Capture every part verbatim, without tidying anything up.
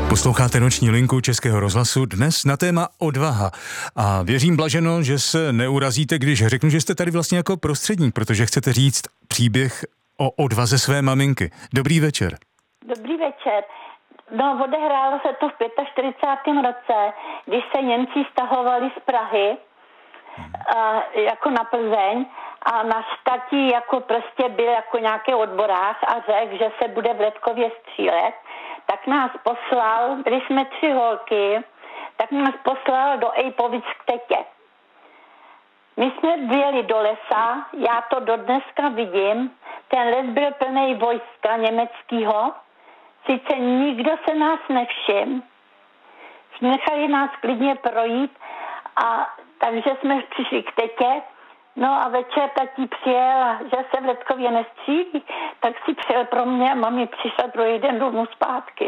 Posloucháte Noční linku Českého rozhlasu, dnes na téma odvaha. A věřím, Blaženo, že se neurazíte, když řeknu, že jste tady vlastně jako prostředník, protože chcete říct příběh o odvaze své maminky. Dobrý večer. Dobrý večer. No, odehrálo se to v čtyřicátém pátém roce, když se Němci stahovali z Prahy a, jako na Plzeň a náš tatí jako prostě byl jako nějaký odborář a řekl, že se bude v Letkově střílet, tak nás poslal, byli jsme tři holky, tak nás poslal do Ejpovic k tetě. My jsme vyjeli do lesa, já to dodneska vidím, ten les byl plný vojska německého, sice nikdo se nás nevšiml, nechali nás klidně projít, a takže jsme přišli k tetě, no a večer tatí přijel, že se v Letkově nestřílí, tak si přijel pro mě a mami přišla druhý den domů zpátky.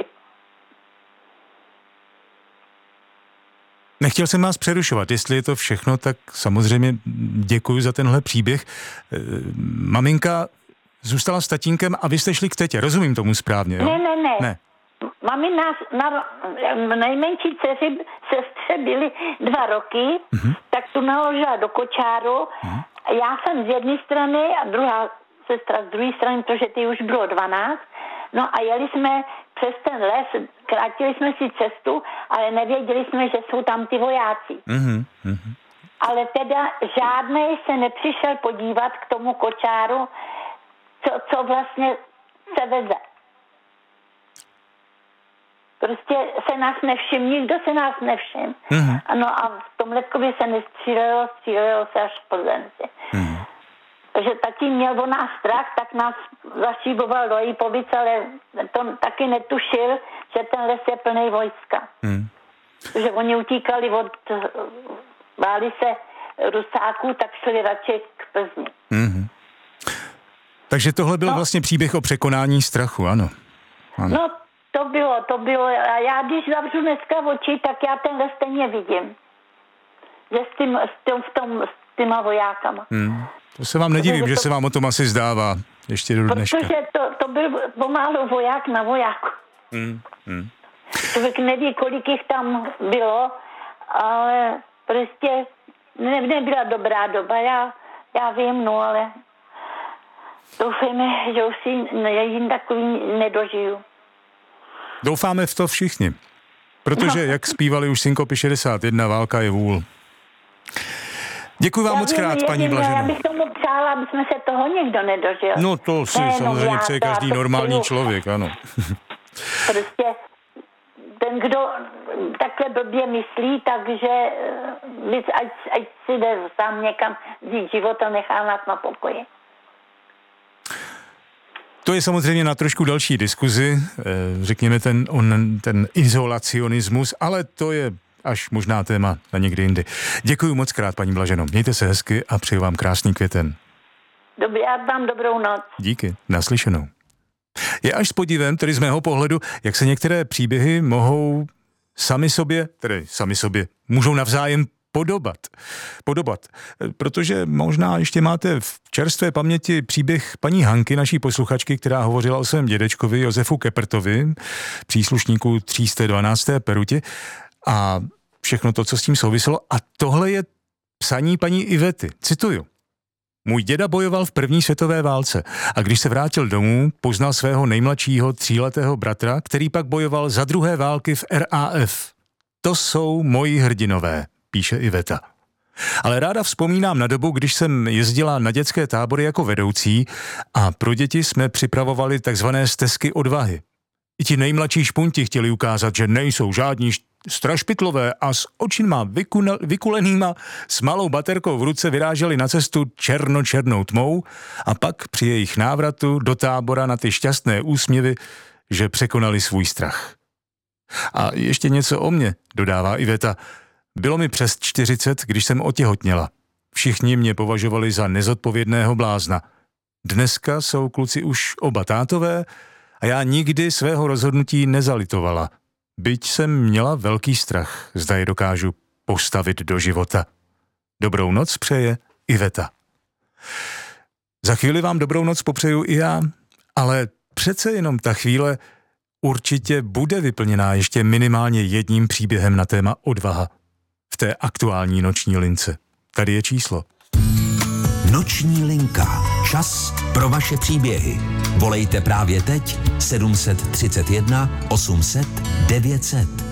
Nechtěl jsem vás přerušovat, jestli je to všechno, tak samozřejmě děkuji za tenhle příběh. Maminka zůstala s tatínkem a vy jste šli k tetě, rozumím tomu správně, jo? Ne, ne, ne. ne. Mami nás, na, nejmenší dceři, sestře byly dva roky, mm-hmm. tak tu naložila do kočáru. Mm-hmm. Já jsem z jedné strany a druhá sestra z druhé strany, protože ty už bylo dvanáct. No a jeli jsme přes ten les, krátili jsme si cestu, ale nevěděli jsme, že jsou tam ty vojáci. Mm-hmm. Ale teda žádnej se nepřišel podívat k tomu kočáru, co, co vlastně se veze. Prostě se nás nevšim, nikdo se nás nevšim. Mm-hmm. Ano a v tom Letkově se nestřílelo, střílelo se až v Plzenci. Mm-hmm. Takže tatí měl o nás strach, tak nás zašíboval do Jípovic, ale to taky netušil, že ten les je plný vojska. Mm. Že oni utíkali od, báli se Rusáků, tak šli radši k Plzni. Mm-hmm. Takže tohle byl no. vlastně příběh o překonání strachu, ano. ano. No, to bylo, to bylo. A já když zavřu dneska oči, tak já ten les stejně vidím. Že s tím, s tím, v tom, s těma vojákama. Hmm. To se vám nedivím, protože že to, se vám o tom asi zdává ještě do dneška. Protože to, to byl pomalu voják na vojáku. Hmm. Hmm. Člověk neví, kolik jich tam bylo, ale prostě ne, nebyla dobrá doba. Já, já vím, no, ale doufejme, že už si jim takový nedožiju. Doufáme v to všichni, protože, no. jak zpívali už Synkopy šedesát jedna, válka je vůl. Děkuji vám já moc krát, paní Blaženo. Já bych tomu přála, aby jsme se toho nikdo nedožil. No to si ne, samozřejmě no, přeje každý normální přeju. člověk, ano. Prostě ten, kdo takhle blbě myslí, takže ať, ať si jde sám někam vzít život a nechá nás na pokoji. To je samozřejmě na trošku další diskuzi, řekněme ten, on, ten izolacionismus, ale to je až možná téma na někdy jindy. Děkuji moc krát, paní Blaženo. Mějte se hezky a přeju vám krásný květen. Dobrý, já vám dobrou noc. Díky, naslyšenou. Je až s podivem, tedy z mého pohledu, jak se některé příběhy mohou sami sobě, tedy sami sobě, můžou navzájem podobat. Podobat. Protože možná ještě máte v čerstvé paměti příběh paní Hanky, naší posluchačky, která hovořila o svém dědečkovi Josefu Kepertovi, příslušníku tři sta dvanácté Peruti a všechno to, co s tím souviselo. A tohle je psaní paní Ivety. Cituju. Můj děda bojoval v první světové válce a když se vrátil domů, poznal svého nejmladšího tříletého bratra, který pak bojoval za druhé války v R A F. To jsou moji hrdinové, píše Iveta. Ale ráda vzpomínám na dobu, když jsem jezdila na dětské tábory jako vedoucí a pro děti jsme připravovali takzvané stezky odvahy. I ti nejmladší špunti chtěli ukázat, že nejsou žádní strašpitlové a s očima vykune, vykulenýma s malou baterkou v ruce vyráželi na cestu černo-černou tmou a pak při jejich návratu do tábora na ty šťastné úsměvy, že překonali svůj strach. A ještě něco o mně, dodává Iveta. Bylo mi přes čtyřicet, když jsem otěhotněla. Všichni mě považovali za nezodpovědného blázna. Dneska jsou kluci už oba tátové a já nikdy svého rozhodnutí nezalitovala. Byť jsem měla velký strach, zda je dokážu postavit do života. Dobrou noc přeje Iveta. Za chvíli vám dobrou noc popřeju i já, ale přece jenom ta chvíle určitě bude vyplněná ještě minimálně jedním příběhem na téma odvaha v té aktuální noční lince. Tady je číslo. Noční linka. Čas pro vaše příběhy. Volejte právě teď sedm set třicet jedna osm set devět set.